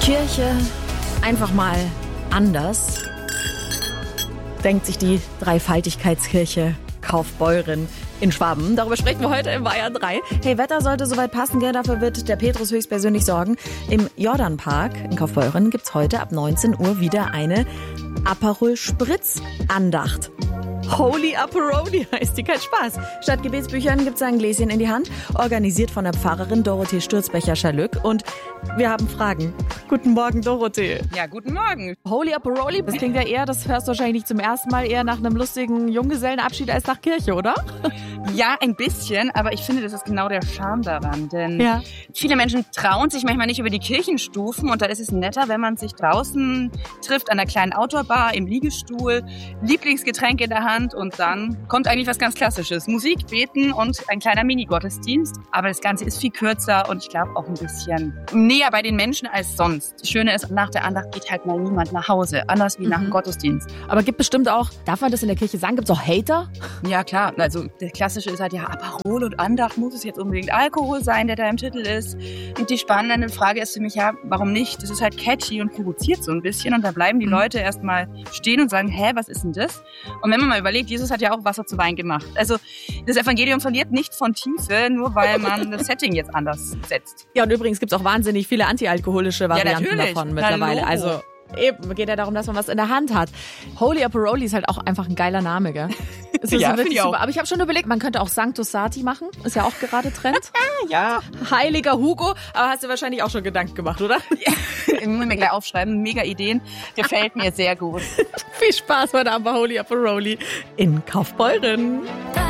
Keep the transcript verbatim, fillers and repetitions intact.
Kirche einfach mal anders, denkt sich die Dreifaltigkeitskirche Kaufbeuren in Schwaben. Darüber sprechen wir heute im Bayern drei. Hey, Wetter sollte soweit passen, gell? Dafür wird der Petrus höchstpersönlich sorgen. Im Jordanpark in Kaufbeuren gibt's heute ab neunzehn Uhr wieder eine Aperol Spritz Andacht. Holy Aperoli heißt die, kein Spaß. Statt Gebetsbüchern gibt's ein Gläschen in die Hand, organisiert von der Pfarrerin Dorothee Sturzbecher-Schalück. Und wir haben Fragen. Guten Morgen, Dorothee. Ja, guten Morgen. Holy Aperoli, das klingt ja eher, das hörst du wahrscheinlich nicht zum ersten Mal, eher nach einem lustigen Junggesellenabschied als nach Kirche, oder? Ja, ein bisschen, aber ich finde, das ist genau der Charme daran, denn ja. viele Menschen trauen sich manchmal nicht über die Kirchenstufen und da ist es netter, wenn man sich draußen trifft, an einer kleinen Outdoor-Bar, im Liegestuhl, Lieblingsgetränk in der Hand und dann kommt eigentlich was ganz Klassisches. Musik, Beten und ein kleiner Mini-Gottesdienst, aber das Ganze ist viel kürzer und ich glaube auch ein bisschen näher bei den Menschen als sonst. Das Schöne ist, nach der Andacht geht halt mal niemand nach Hause, anders wie mhm. nach dem Gottesdienst. Aber gibt bestimmt auch, darf man das in der Kirche sagen, gibt es auch Hater? Ja, klar, also der Klassische ist halt ja Aperol und Andacht, muss es jetzt unbedingt Alkohol sein, der da im Titel ist? Und die spannende Frage ist für mich, ja, warum nicht? Das ist halt catchy und provoziert so ein bisschen und da bleiben die mhm. Leute erstmal stehen und sagen, hä, was ist denn das? Und wenn man mal überlegt, Jesus hat ja auch Wasser zu Wein gemacht. Also das Evangelium verliert nicht von Tiefe, nur weil man das Setting jetzt anders setzt. Ja, und übrigens gibt es auch wahnsinnig viele antialkoholische Varianten ja, davon mittlerweile. Hallo. Also eben, geht ja darum, dass man was in der Hand hat. Holy Aperoli ist halt auch einfach ein geiler Name, gell? Ist ja, so wirklich ich auch. super. Aber ich habe schon überlegt, man könnte auch Sanctus Sati machen. Ist ja auch gerade Trend. Ja. Heiliger Hugo. Aber hast du wahrscheinlich auch schon Gedanken gemacht, oder? Ja. Ich muss mir gleich aufschreiben. Mega Ideen. Gefällt mir sehr gut. Viel Spaß heute Abend bei Holy Aperoli in Kaufbeuren.